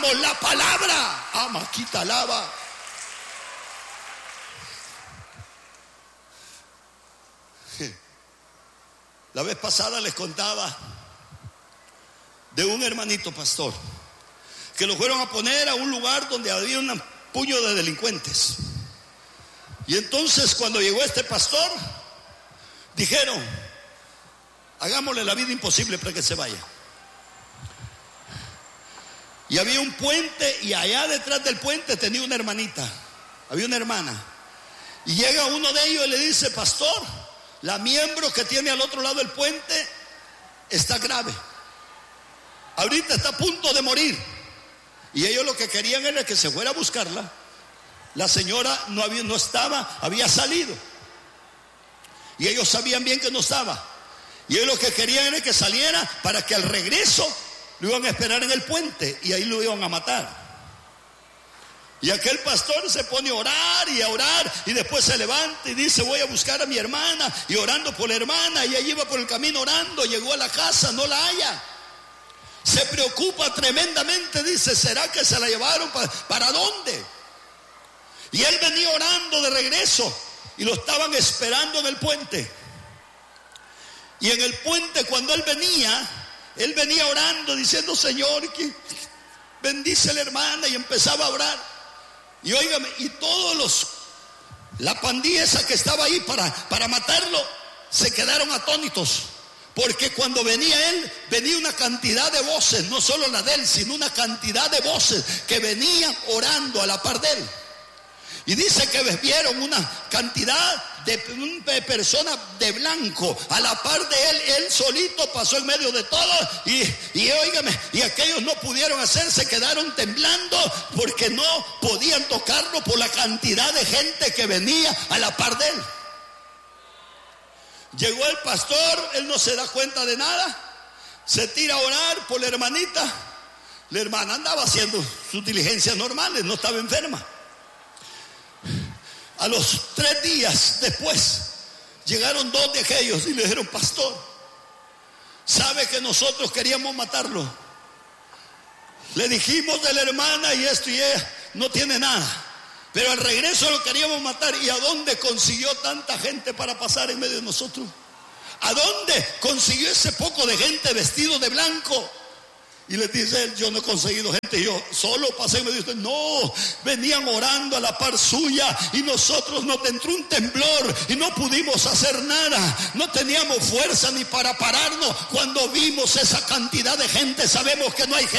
predicamos la palabra. Amaquita alaba. La vez pasada les contaba de un hermanito pastor que lo fueron a poner a un lugar donde había un puño de delincuentes. Y entonces cuando llegó este pastor, dijeron: hagámosle la vida imposible para que se vaya. Y había un puente, y allá detrás del puente tenía una hermanita, había una hermana. Y llega uno de ellos y le dice: pastor, la miembro que tiene al otro lado del puente está grave, ahorita está a punto de morir. Y ellos lo que querían era que se fuera a buscarla. La señora no estaba, había salido, y ellos sabían bien que no estaba. Y ellos lo que querían era que saliera para que al regreso lo iban a esperar en el puente y ahí lo iban a matar. Y aquel pastor se pone a orar y después se levanta y dice: voy a buscar a mi hermana, y orando por la hermana, y allí iba por el camino orando, llegó a la casa, no la halla. Se preocupa tremendamente, dice: ¿será que se la llevaron? ¿Para dónde? Y él venía orando de regreso y lo estaban esperando en el puente. Y en el puente, cuando él venía orando diciendo: Señor, que bendice a la hermana, y empezaba a orar. Y óigame, y la pandilla esa que estaba ahí para matarlo, se quedaron atónitos. Porque cuando venía él, venía una cantidad de voces, no solo la de él, sino una cantidad de voces que venían orando a la par de él. Y dice que vieron una cantidad de personas de blanco a la par de él. Él solito pasó en medio de todo. Y óigame, y aquellos no pudieron se quedaron temblando porque no podían tocarlo por la cantidad de gente que venía a la par de él. Llegó el pastor, él no se da cuenta de nada, se tira a orar por la hermanita. La hermana andaba haciendo sus diligencias normales, no estaba enferma. A los 3 días después llegaron 2 de aquellos y le dijeron: pastor, ¿sabe que nosotros queríamos matarlo? Le dijimos de la hermana y esto, y ella no tiene nada, pero al regreso lo queríamos matar. ¿Y a dónde consiguió tanta gente para pasar en medio de nosotros? ¿A dónde consiguió ese poco de gente vestido de blanco? Y les dice él: yo no he conseguido gente, yo solo pasé en medio de ustedes. No, venían orando a la par suya, y nosotros nos entró un temblor y no pudimos hacer nada. No teníamos fuerza ni para pararnos. Cuando vimos esa cantidad de gente, sabemos que no hay gente